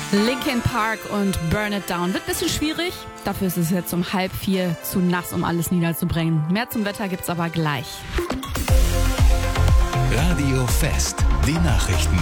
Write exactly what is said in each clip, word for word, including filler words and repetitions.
Linkin Park und Burn It Down. Wird ein bisschen schwierig. Dafür ist es jetzt um halb vier zu nass, um alles niederzubringen. Mehr zum Wetter gibt's aber gleich. Radio Fest, die Nachrichten.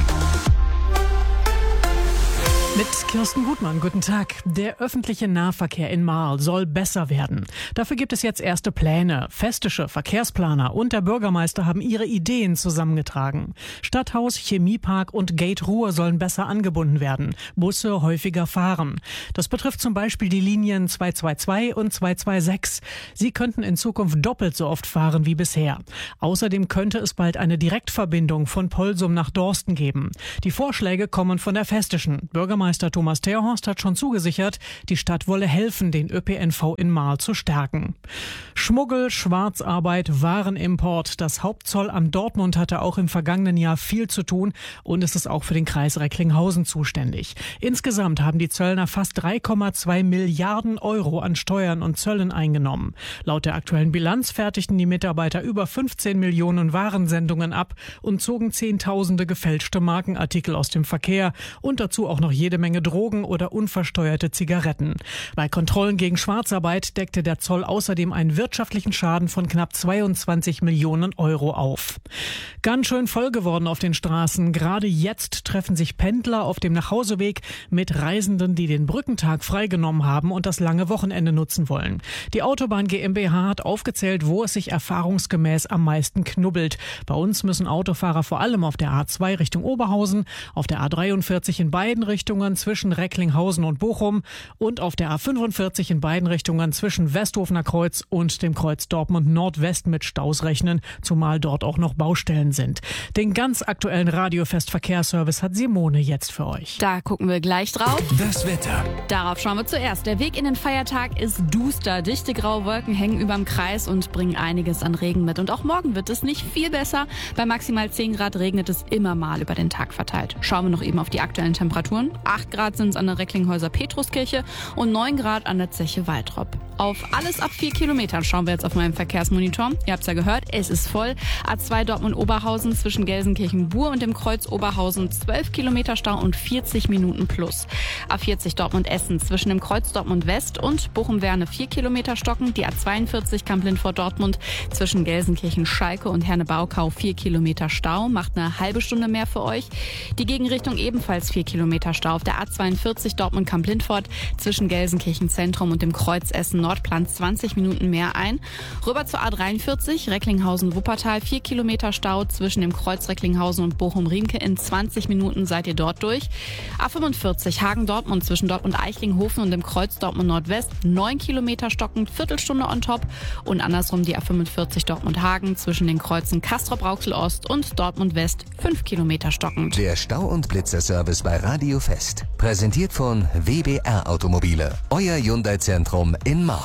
Mit Kirsten Gutmann, guten Tag. Der öffentliche Nahverkehr in Marl soll besser werden. Dafür gibt es jetzt erste Pläne. Festische Verkehrsplaner und der Bürgermeister haben ihre Ideen zusammengetragen. Stadthaus, Chemiepark und Gate Ruhr sollen besser angebunden werden. Busse häufiger fahren. Das betrifft zum Beispiel die Linien zwei zwei zwei und zwei zwei sechs. Sie könnten in Zukunft doppelt so oft fahren wie bisher. Außerdem könnte es bald eine Direktverbindung von Polsum nach Dorsten geben. Die Vorschläge kommen von der Festischen. Bürgermeister Bürgermeister Thomas Terhorst hat schon zugesichert, die Stadt wolle helfen, den Ö P N V in Marl zu stärken. Schmuggel, Schwarzarbeit, Warenimport. Das Hauptzollamt Dortmund hatte auch im vergangenen Jahr viel zu tun und es ist auch für den Kreis Recklinghausen zuständig. Insgesamt haben die Zöllner fast drei Komma zwei Milliarden Euro an Steuern und Zöllen eingenommen. Laut der aktuellen Bilanz fertigten die Mitarbeiter über fünfzehn Millionen Warensendungen ab und zogen Zehntausende gefälschte Markenartikel aus dem Verkehr und dazu auch noch jede Menge Drogen oder unversteuerte Zigaretten. Bei Kontrollen gegen Schwarzarbeit deckte der Zoll außerdem einen wirtschaftlichen Schaden von knapp zweiundzwanzig Millionen Euro auf. Ganz schön voll geworden auf den Straßen. Gerade jetzt treffen sich Pendler auf dem Nachhauseweg mit Reisenden, die den Brückentag freigenommen haben und das lange Wochenende nutzen wollen. Die Autobahn GmbH hat aufgezählt, wo es sich erfahrungsgemäß am meisten knubbelt. Bei uns müssen Autofahrer vor allem auf der A zwei Richtung Oberhausen, auf der A dreiundvierzig in beiden Richtungen zwischen Recklinghausen und Bochum und auf der A fünfundvierzig in beiden Richtungen zwischen Westhofener Kreuz und dem Kreuz Dortmund Nordwest mit Staus rechnen, zumal dort auch noch Baustellen sind. Den ganz aktuellen Radiofest-Verkehrsservice hat Simone jetzt für euch. Da gucken wir gleich drauf. Das Wetter. Darauf schauen wir zuerst. Der Weg in den Feiertag ist duster. Dichte graue Wolken hängen überm Kreis und bringen einiges an Regen mit. Und auch morgen wird es nicht viel besser. Bei maximal zehn Grad regnet es immer mal über den Tag verteilt. Schauen wir noch eben auf die aktuellen Temperaturen. acht Grad sind es an der Recklinghäuser Petruskirche und neun Grad an der Zeche Waltrop. Auf alles ab vier Kilometern schauen wir jetzt auf meinem Verkehrsmonitor. Ihr habt es ja gehört, es ist voll. A zwei Dortmund-Oberhausen zwischen Gelsenkirchen-Bur und dem Kreuz Oberhausen zwölf Kilometer Stau und vierzig Minuten plus. A vierzig Dortmund-Essen zwischen dem Kreuz Dortmund-West und Bochum-Werne vier Kilometer Stocken. Die A zweiundvierzig Kamp-Lindfort-Dortmund zwischen Gelsenkirchen-Schalke und Herne-Baukau vier Kilometer Stau. Macht eine halbe Stunde mehr für euch. Die Gegenrichtung ebenfalls vier Kilometer Stau. Auf der A zweiundvierzig Dortmund-Kamp-Lindfort zwischen Gelsenkirchen-Zentrum und dem Kreuz Essen Nord plant zwanzig Minuten mehr ein. Rüber zur A dreiundvierzig Recklinghausen-Wuppertal vier Kilometer Stau zwischen dem Kreuz Recklinghausen und Bochum-Riemke. In zwanzig Minuten seid ihr dort durch. A fünfundvierzig Hagen-Dortmund zwischen Dortmund-Eichlinghofen und dem Kreuz Dortmund-Nordwest neun Kilometer stockend, Viertelstunde on top. Und andersrum die A fünfundvierzig Dortmund-Hagen zwischen den Kreuzen Castrop-Rauxel-Ost und Dortmund-West fünf Kilometer stockend. Der Stau- und Blitzerservice bei Radio Fest. Präsentiert von W B R Automobile. Euer Hyundai-Zentrum in Marl.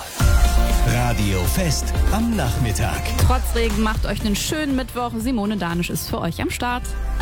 Radio Fest am Nachmittag. Trotz Regen macht euch einen schönen Mittwoch. Simone Danisch ist für euch am Start.